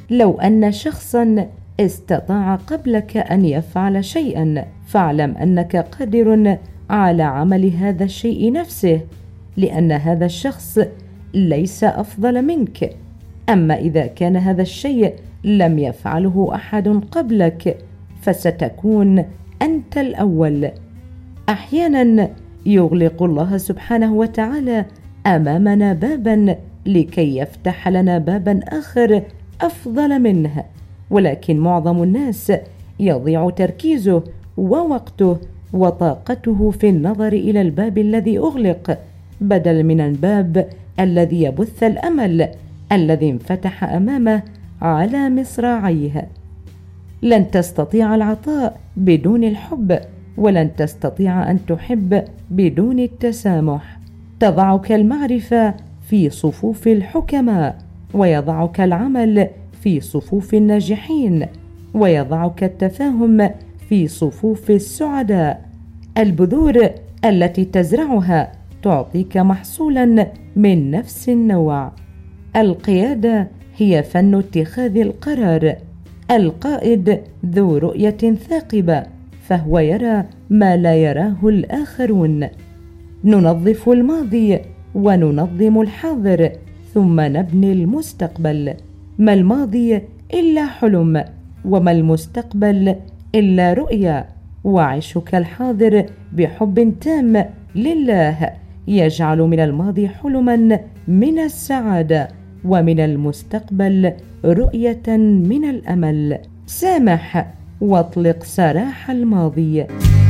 لو أن شخصا استطاع قبلك أن يفعل شيئا، فاعلم أنك قادر على عمل هذا الشيء نفسه، لأن هذا الشخص ليس أفضل منك. أما إذا كان هذا الشيء لم يفعله أحد قبلك فستكون أنت الأول. أحيانا يغلق الله سبحانه وتعالى أمامنا بابا لكي يفتح لنا بابا آخر أفضل منه، ولكن معظم الناس يضيع تركيزه ووقته وطاقته في النظر إلى الباب الذي أغلق بدل من الباب الذي يبث الأمل الذي انفتح أمامه على مصراعيه. لن تستطيع العطاء بدون الحب، ولن تستطيع أن تحب بدون التسامح. تضعك المعرفة في صفوف الحكماء، ويضعك العمل في صفوف الناجحين، ويضعك التفاهم في صفوف السعداء. البذور التي تزرعها تعطيك محصولا من نفس النوع. القيادة هي فن اتخاذ القرار. القائد ذو رؤية ثاقبة، فهو يرى ما لا يراه الآخرون. ننظف الماضي وننظم الحاضر ثم نبني المستقبل. ما الماضي إلا حلم، وما المستقبل إلا رؤيا. وعشك الحاضر بحب تام لله يجعل من الماضي حلما من السعادة، ومن المستقبل رؤية من الأمل. سامح واطلق سراح الماضي.